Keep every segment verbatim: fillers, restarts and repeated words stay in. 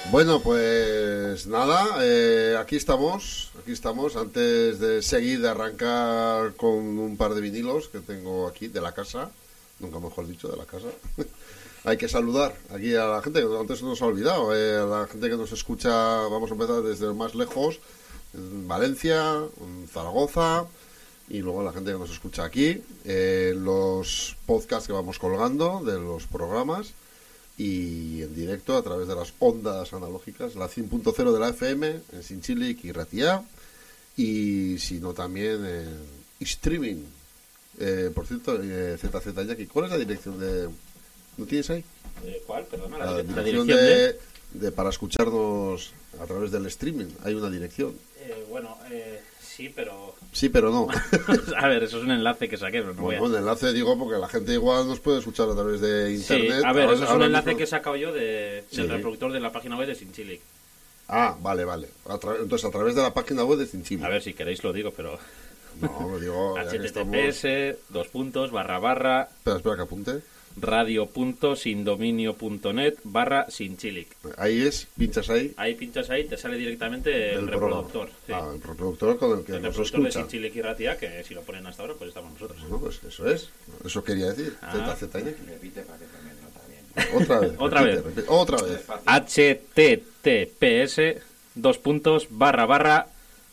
Bueno, pues nada, eh, aquí estamos, aquí estamos. Antes de seguir, de arrancar con un par de vinilos que tengo aquí de la casa, nunca mejor dicho, de la casa. Hay que saludar aquí a la gente que antes nos ha olvidado, eh, a la gente que nos escucha. Vamos a empezar desde más lejos, en Valencia, en Zaragoza, y luego a la gente que nos escucha aquí, eh, los podcasts que vamos colgando de los programas, y en directo a través de las ondas analógicas, la cien punto cero de la F M en Sinchilic y Ratia, y si no también en streaming. Eh, por cierto, eh, Z Z Jackie, ¿cuál es la dirección de...? ¿No tienes ahí? Eh, ¿Cuál? Perdona, la, La, la dirección, dirección de, de... de para escucharnos a través del streaming. Hay una dirección. Eh, bueno, eh, sí, pero... Sí, pero no. A ver, eso es un enlace que saqué, pero no Bueno, voy a... un enlace digo porque la gente igual nos puede escuchar a través de internet. Sí, a ver, Ahora- eso es un ahora enlace mismo- que he sacado yo de, Sí. del reproductor de la página web de Sinchilic. Ah, vale, vale. A tra- Entonces, a través de la página web de Sinchilic. A ver, si queréis lo digo, pero... No, lo digo, ya que estamos... https, dos puntos, barra barra, Espera, espera que apunte. radio.sindominio.net barra Sinchilic. Ahí es, pinchas ahí. Ahí pinchas ahí, te sale directamente el del reproductor. programa. Sí. Ah, el reproductor con el que El nos reproductor de escucha. Sinchilic y Ratia, que si lo ponen hasta ahora, pues estamos nosotros. Bueno, pues eso es. Eso quería decir. Ah. Z Z Ñ. Repite para que también nota bien. Otra vez. Otra repite, vez. repite. Otra vez. https, dos puntos, barra barra,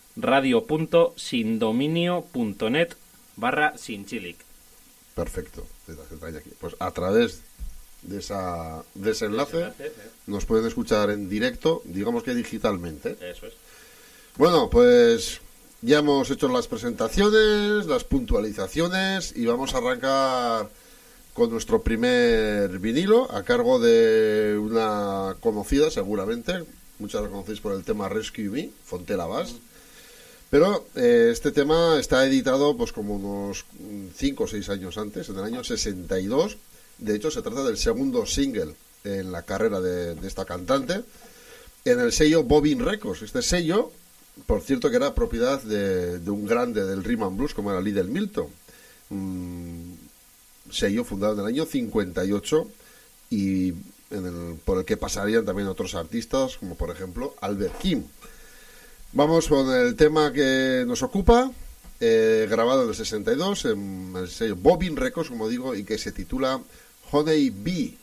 radio.sindominio.net barra Sinchilic. Perfecto. Z Z Ñ aquí. Pues a través de esa de ese enlace Enlace, eh, nos pueden escuchar en directo, digamos que digitalmente. Eso es. Bueno, pues ya hemos hecho las presentaciones, las puntualizaciones, y vamos a arrancar con nuestro primer vinilo a cargo de una conocida, seguramente. Muchas la conocéis por el tema Rescue Me, Fontela Bass. Pero eh, este tema está editado pues como unos cinco o seis años antes, en el año sesenta y dos. De hecho, se trata del segundo single en la carrera de, de esta cantante, en el sello Bobbin Records. Este sello, por cierto, que era propiedad de, de un grande del rhythm and blues como era Little Milton. Mm, sello fundado en el año cincuenta y ocho, y en el, por el que pasarían también otros artistas, como por ejemplo Albert King. Vamos con el tema que nos ocupa, eh, grabado en el sesenta y dos en el sello Bobbin Records, como digo, y que se titula Honey Bee.